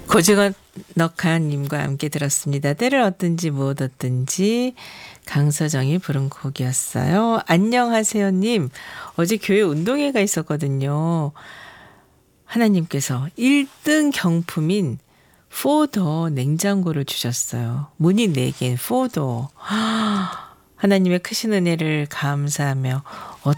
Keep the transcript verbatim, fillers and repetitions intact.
고즈넉한 님과 함께 들었습니다. 때를 얻든지 못 얻든지 강서정이 부른 곡이었어요. 안녕하세요 님. 어제 교회 운동회가 있었거든요. 하나님께서 일 등 경품인 포더 냉장고를 주셨어요. 문이 네 개인 포더. 하나님의 크신 은혜를 감사하며